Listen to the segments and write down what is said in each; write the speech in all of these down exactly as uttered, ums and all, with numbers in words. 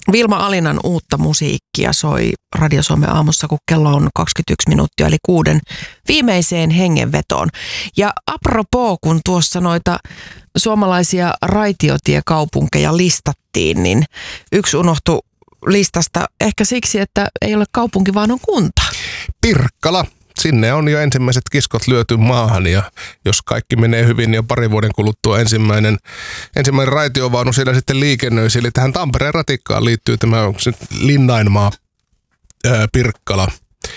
Vilma Alinan uutta musiikkia soi Radio Suomen aamussa, kun kello on kaksikymmentäyksi minuuttia, eli kuuden viimeiseen hengenvetoon. Ja apropos, kun tuossa noita suomalaisia raitiotiekaupunkeja listattiin, niin yksi unohtui listasta ehkä siksi, että ei ole kaupunki, vaan on kunta. Pirkkala. Sinne on jo ensimmäiset kiskot lyöty maahan ja jos kaikki menee hyvin, niin jo parin vuoden kuluttua ensimmäinen, ensimmäinen raitiovaunu siellä sitten liikennöisi. Eli tähän Tampereen ratikkaan liittyy tämä Linnainmaa ää, Pirkkala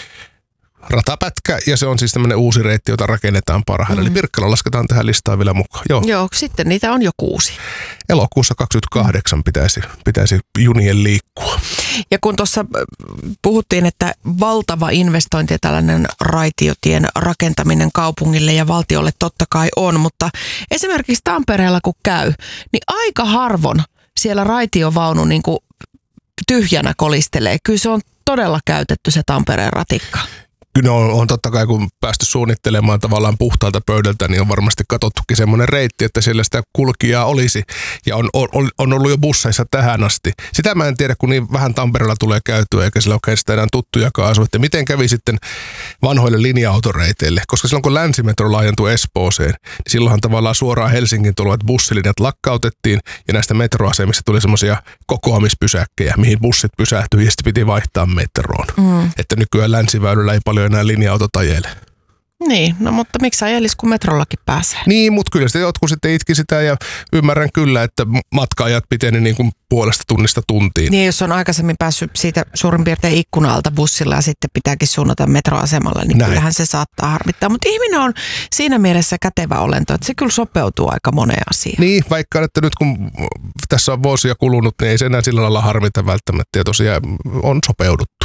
ratapätkä ja se on siis tämmöinen uusi reitti, jota rakennetaan parhaillaan. Mm. Eli Pirkkala lasketaan tähän listaan vielä mukaan. Joo, Joo sitten niitä on jo kuusi. Elokuussa kaksikymmentäkahdeksan pitäisi, pitäisi junien liikkua. Ja kun tuossa puhuttiin, että valtava investointi ja tällainen raitiotien rakentaminen kaupungille ja valtiolle totta kai on, mutta esimerkiksi Tampereella kun käy, niin aika harvoin siellä raitiovaunu niin kuin tyhjänä kolistelee. Kyllä se on todella käytetty se Tampereen ratikka. Kyllä on, on totta kai, kun päästy suunnittelemaan tavallaan puhtaalta pöydältä, niin on varmasti katsottukin semmoinen reitti, että siellä sitä kulkijaa olisi. Ja on, on, on ollut jo busseissa tähän asti. Sitä mä en tiedä, kun niin vähän Tampereella tulee käytyä, eikä sillä oikein sitä enää tuttujakaan asu. Että miten kävi sitten vanhoille linja-autoreiteille? Koska silloin kun länsimetro laajentui Espooseen, niin silloinhan tavallaan suoraan Helsingin tulevat bussilinjat lakkautettiin. Ja näistä metroasemista tuli semmoisia kokoamispysäkkejä, mihin bussit pysähtyi ja sitten piti vaihtaa metroon. Mm. Että nykyään länsiväylällä ei paljon enää linja-autot ajele. Niin, no mutta miksi ajelis, kun metrollakin pääsee? Niin, mutta kyllä sitten jotkut sitten itki sitä ja ymmärrän kyllä, että matka-ajat piteni niin kuin puolesta tunnista tuntiin. Niin, jos on aikaisemmin päässyt siitä suurin piirtein ikkunalta bussilla ja sitten pitääkin suunnata metroasemalle, niin Näin. Kyllähän se saattaa harmittaa. Mutta ihminen on siinä mielessä kätevä olento, että se kyllä sopeutuu aika moneen asiaan. Niin, vaikka että nyt kun tässä on vuosia kulunut, niin ei se enää sillä lailla harmita välttämättä ja tosiaan on sopeuduttu.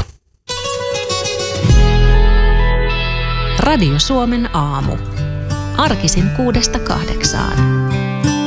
Radio Suomen aamu. Arkisin kuudesta kahdeksaan.